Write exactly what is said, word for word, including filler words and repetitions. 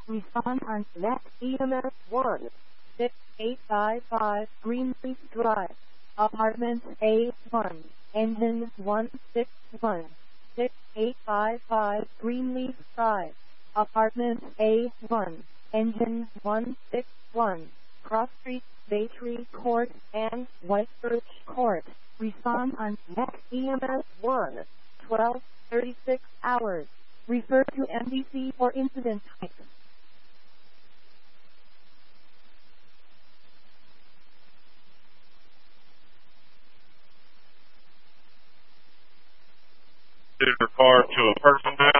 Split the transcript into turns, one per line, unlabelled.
Respond on next E M S one six eight five five Greenleaf Drive, Apartment A one, Engine one six one, six eight five five Greenleaf Drive, Apartment A one, Engine one six one, Cross Street, Baytree Court, and White Birch Court. Respond on next E M S one, twelve thirty-six hours. Refer to N B C for incident type.
Did it refer to a person now?